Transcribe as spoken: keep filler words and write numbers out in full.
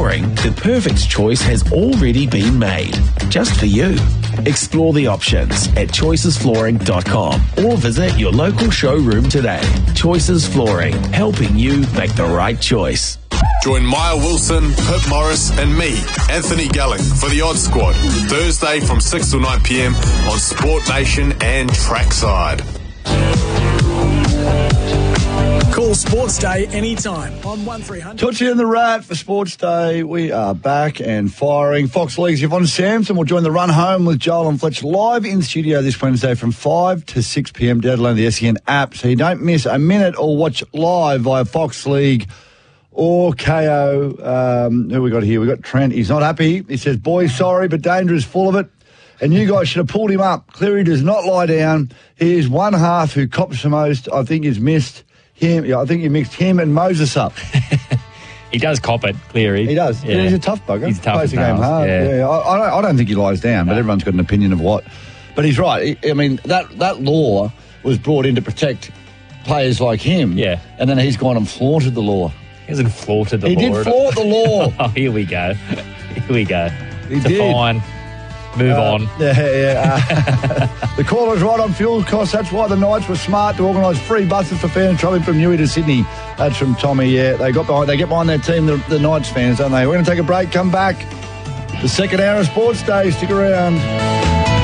Flooring, the perfect choice has already been made, just for you. Explore the options at choices flooring dot com or visit your local showroom today. Choices Flooring, helping you make the right choice. Join Maya Wilson, Pip Morris and me, Anthony Gelling, for the Odd Squad, Thursday from six till nine p.m. on Sport Nation and Trackside. Call Sports Day anytime on one three hundred. Tootsie and the Rat for Sports Day. We are back and firing. Fox League's Yvonne Sampson will join the run home with Joel and Fletcher live in studio this Wednesday from five to six p.m. Download the S E N app so you don't miss a minute or watch live via Fox League or K O. Um, who we got here? We got Trent. He's not happy. He says, boys, sorry, but Danger is full of it. And you guys should have pulled him up. Cleary does not lie down. He is one half who cops the most. I think he's missed him. Yeah, I think you mixed him and Moses up. He does cop it, Cleary. He does. Yeah. Yeah, he's a tough bugger. He's tough Plays as the game nails, hard. yeah. Yeah, I, I, don't, I don't think he lies down, but No. everyone's got an opinion of what. But he's right. I mean, that, that law was brought in to protect players like him. Yeah. And then he's gone and flaunted the law. He hasn't flaunted the He law. did flaunt the law. Oh, here we go. Here we go. He it's did. fine. Move Uh, on. Yeah, yeah. Uh, the caller's right on fuel costs. That's why the Knights were smart to organise free buses for fans travelling from Newey to Sydney. That's from Tommy. Yeah, they got behind. They get behind their team, the, the Knights fans, don't they? We're going to take a break. Come back. The second hour of Sports Day. Stick around.